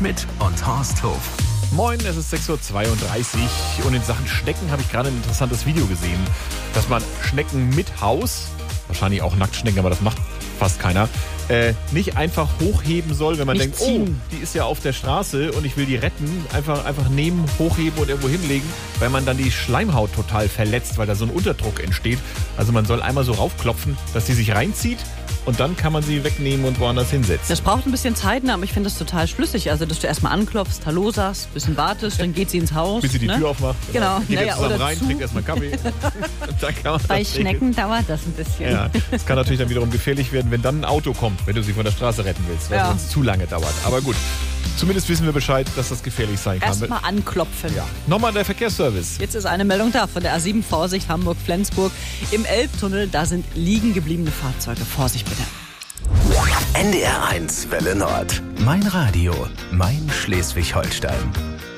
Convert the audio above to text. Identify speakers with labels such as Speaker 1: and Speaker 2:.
Speaker 1: Schmidt und Horst Hoof.
Speaker 2: Moin, es ist 6.32 Uhr und in Sachen Schnecken habe ich gerade ein interessantes Video gesehen, dass man Schnecken mit Haus, wahrscheinlich auch Nacktschnecken, aber das macht fast keiner, nicht einfach hochheben soll, wenn man
Speaker 3: Nicht
Speaker 2: denkt,
Speaker 3: ziehen.
Speaker 2: oh, die ist ja auf der Straße und ich will die retten, einfach nehmen, hochheben und irgendwo hinlegen, weil man dann die Schleimhaut total verletzt, weil da so ein Unterdruck entsteht. Also man soll einmal so raufklopfen, dass sie sich reinzieht und dann kann man sie wegnehmen und woanders hinsetzen.
Speaker 3: Das braucht ein bisschen Zeit, aber ich finde das total schlüssig. Also, dass du erstmal anklopfst, Hallo sagst, ein bisschen wartest, dann geht sie ins Haus.
Speaker 2: Bis sie die Tür aufmacht.
Speaker 3: Genau.
Speaker 2: Geht
Speaker 3: Naja,
Speaker 2: jetzt zusammen
Speaker 3: oder
Speaker 2: rein,
Speaker 3: zu.
Speaker 2: trinkt erstmal Kaffee. Und dann kann man
Speaker 3: Bei
Speaker 2: das regeln.
Speaker 3: Schnecken dauert das ein bisschen.
Speaker 2: Ja, es kann natürlich dann wiederum gefährlich werden, wenn dann ein Auto kommt, wenn du sie von der Straße retten willst,
Speaker 3: Ja.
Speaker 2: wenn es zu lange dauert. Aber gut, zumindest wissen wir Bescheid, dass das gefährlich sein kann.
Speaker 3: Erstmal anklopfen.
Speaker 2: Ja. Nochmal der Verkehrsservice.
Speaker 3: Jetzt ist eine Meldung da von der A7 Vorsicht Hamburg-Flensburg. Im Elbtunnel, da sind liegen gebliebene Fahrzeuge. Vorsicht bitte.
Speaker 1: NDR 1 Welle Nord. Mein Radio, mein Schleswig-Holstein.